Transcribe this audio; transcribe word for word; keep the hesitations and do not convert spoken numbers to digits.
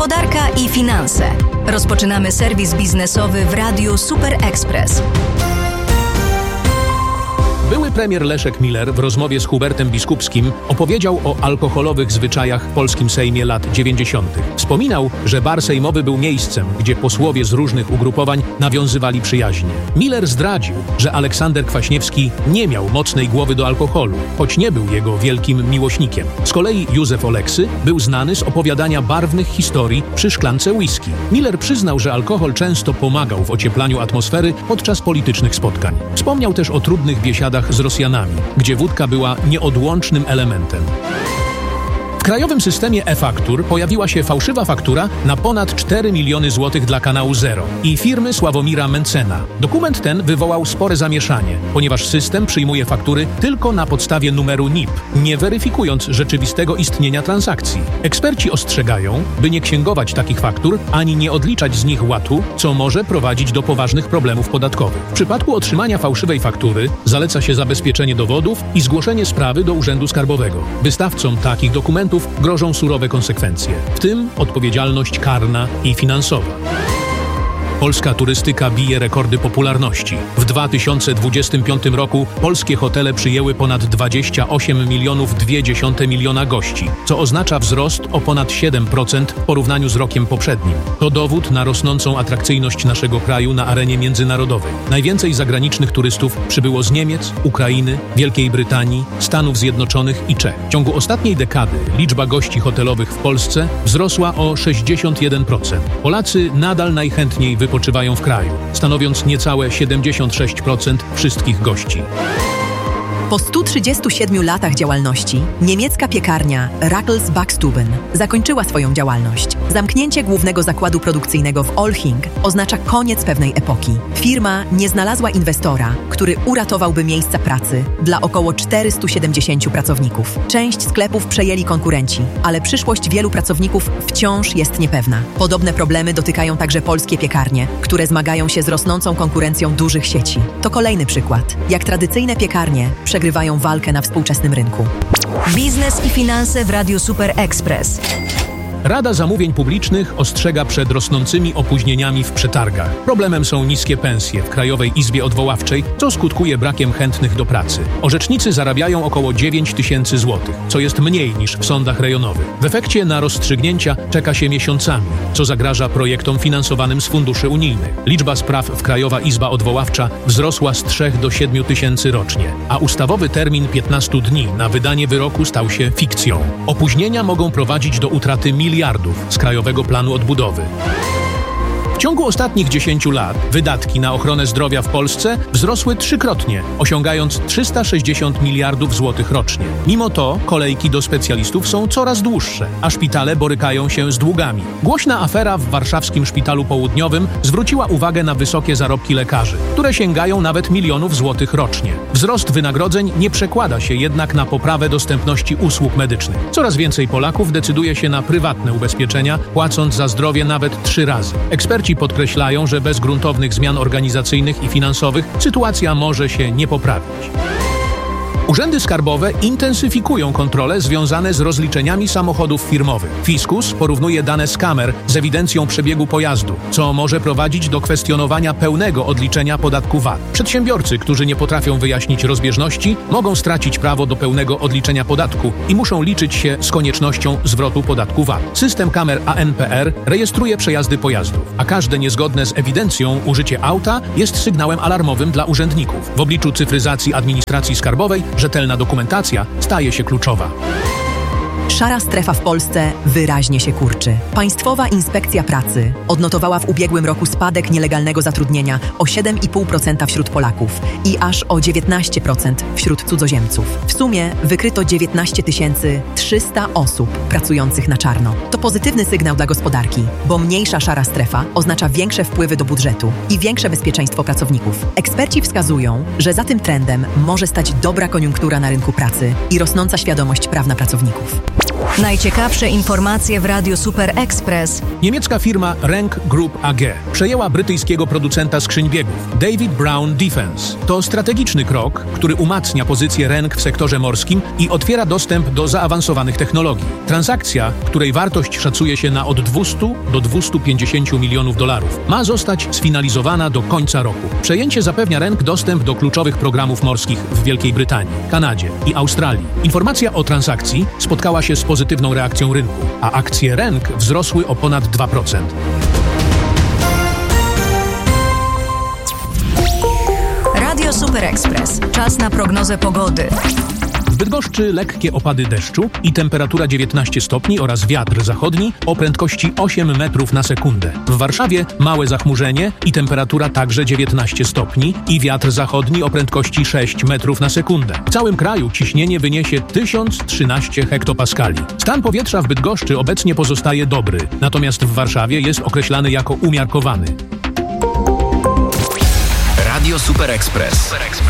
Gospodarka i finanse. Rozpoczynamy serwis biznesowy w Radiu Super Express. Były premier Leszek Miller w rozmowie z Hubertem Biskupskim opowiedział o alkoholowych zwyczajach w polskim Sejmie lat dziewięćdziesiątych. Wspominał, że bar sejmowy był miejscem, gdzie posłowie z różnych ugrupowań nawiązywali przyjaźnie. Miller zdradził, że Aleksander Kwaśniewski nie miał mocnej głowy do alkoholu, choć nie był jego wielkim miłośnikiem. Z kolei Józef Oleksy był znany z opowiadania barwnych historii przy szklance whisky. Miller przyznał, że alkohol często pomagał w ocieplaniu atmosfery podczas politycznych spotkań. Wspomniał też o trudnych biesiadach z Rosjanami, gdzie wódka była nieodłącznym elementem. W krajowym systemie e-faktur pojawiła się fałszywa faktura na ponad cztery miliony złotych dla kanału Zero i firmy Sławomira Mencena. Dokument ten wywołał spore zamieszanie, ponieważ system przyjmuje faktury tylko na podstawie numeru N I P, nie weryfikując rzeczywistego istnienia transakcji. Eksperci ostrzegają, by nie księgować takich faktur, ani nie odliczać z nich łatu, co może prowadzić do poważnych problemów podatkowych. W przypadku otrzymania fałszywej faktury zaleca się zabezpieczenie dowodów i zgłoszenie sprawy do Urzędu Skarbowego. Wystawcom takich dokumentów grożą surowe konsekwencje, w tym odpowiedzialność karna i finansowa. Polska turystyka bije rekordy popularności. W dwa tysiące dwudziestym piątym roku polskie hotele przyjęły ponad dwadzieścia osiem milionów dwieście miliona gości, co oznacza wzrost o ponad siedem procent w porównaniu z rokiem poprzednim. To dowód na rosnącą atrakcyjność naszego kraju na arenie międzynarodowej. Najwięcej zagranicznych turystów przybyło z Niemiec, Ukrainy, Wielkiej Brytanii, Stanów Zjednoczonych i Czech. W ciągu ostatniej dekady liczba gości hotelowych w Polsce wzrosła o sześćdziesiąt jeden procent. Polacy nadal najchętniej wypoczywają Wypoczywają w kraju, stanowiąc niecałe siedemdziesiąt sześć procent wszystkich gości. Po stu trzydziestu siedmiu latach działalności niemiecka piekarnia Rackels Backstuben zakończyła swoją działalność. Zamknięcie głównego zakładu produkcyjnego w Olching oznacza koniec pewnej epoki. Firma nie znalazła inwestora, który uratowałby miejsca pracy dla około czterystu siedemdziesięciu pracowników. Część sklepów przejęli konkurenci, ale przyszłość wielu pracowników wciąż jest niepewna. Podobne problemy dotykają także polskie piekarnie, które zmagają się z rosnącą konkurencją dużych sieci. To kolejny przykład, jak tradycyjne piekarnie przegrywają walkę na współczesnym rynku. Biznes i finanse w Radiu Super Express. Rada Zamówień Publicznych ostrzega przed rosnącymi opóźnieniami w przetargach. Problemem są niskie pensje w Krajowej Izbie Odwoławczej, co skutkuje brakiem chętnych do pracy. Orzecznicy zarabiają około dziewięć tysięcy złotych, co jest mniej niż w sądach rejonowych. W efekcie na rozstrzygnięcia czeka się miesiącami, co zagraża projektom finansowanym z funduszy unijnych. Liczba spraw w Krajowa Izba Odwoławcza wzrosła z trzech do siedmiu tysięcy rocznie, a ustawowy termin piętnastu dni na wydanie wyroku stał się fikcją. Opóźnienia mogą prowadzić do utraty miliardów miliardów z Krajowego Planu Odbudowy. W ciągu ostatnich dziesięciu lat wydatki na ochronę zdrowia w Polsce wzrosły trzykrotnie, osiągając trzysta sześćdziesiąt miliardów złotych rocznie. Mimo to kolejki do specjalistów są coraz dłuższe, a szpitale borykają się z długami. Głośna afera w warszawskim Szpitalu Południowym zwróciła uwagę na wysokie zarobki lekarzy, które sięgają nawet milionów złotych rocznie. Wzrost wynagrodzeń nie przekłada się jednak na poprawę dostępności usług medycznych. Coraz więcej Polaków decyduje się na prywatne ubezpieczenia, płacąc za zdrowie nawet trzy razy. Eksperci podkreślają, że bez gruntownych zmian organizacyjnych i finansowych sytuacja może się nie poprawić. Urzędy skarbowe intensyfikują kontrole związane z rozliczeniami samochodów firmowych. Fiskus porównuje dane z kamer z ewidencją przebiegu pojazdu, co może prowadzić do kwestionowania pełnego odliczenia podatku V A T. Przedsiębiorcy, którzy nie potrafią wyjaśnić rozbieżności, mogą stracić prawo do pełnego odliczenia podatku i muszą liczyć się z koniecznością zwrotu podatku V A T. System kamer A N P R rejestruje przejazdy pojazdów, a każde niezgodne z ewidencją użycie auta jest sygnałem alarmowym dla urzędników. W obliczu cyfryzacji administracji skarbowej rzetelna dokumentacja staje się kluczowa. Szara strefa w Polsce wyraźnie się kurczy. Państwowa Inspekcja Pracy odnotowała w ubiegłym roku spadek nielegalnego zatrudnienia o siedem i pół procent wśród Polaków i aż o dziewiętnaście procent wśród cudzoziemców. W sumie wykryto dziewiętnaście tysięcy trzysta osób pracujących na czarno. To pozytywny sygnał dla gospodarki, bo mniejsza szara strefa oznacza większe wpływy do budżetu i większe bezpieczeństwo pracowników. Eksperci wskazują, że za tym trendem może stać dobra koniunktura na rynku pracy i rosnąca świadomość prawna pracowników. Najciekawsze informacje w Radiu Super Express. Niemiecka firma Renk Group A G przejęła brytyjskiego producenta skrzyń biegów David Brown Defence. To strategiczny krok, który umacnia pozycję Renk w sektorze morskim i otwiera dostęp do zaawansowanych technologii. Transakcja, której wartość szacuje się na od dwieście do dwustu pięćdziesięciu milionów dolarów, ma zostać sfinalizowana do końca roku. Przejęcie zapewnia Renk dostęp do kluczowych programów morskich w Wielkiej Brytanii, Kanadzie i Australii. Informacja o transakcji spotkała się z pozytywną reakcją rynku, a akcje Renk wzrosły o ponad dwa procent. Radio Super Express. Czas na prognozę pogody. W Bydgoszczy lekkie opady deszczu i temperatura dziewiętnaście stopni oraz wiatr zachodni o prędkości osiem metrów na sekundę. W Warszawie małe zachmurzenie i temperatura także dziewiętnaście stopni i wiatr zachodni o prędkości sześć metrów na sekundę. W całym kraju ciśnienie wyniesie tysiąc trzynaście hektopaskali. Stan powietrza w Bydgoszczy obecnie pozostaje dobry, natomiast w Warszawie jest określany jako umiarkowany. Radio Super Express.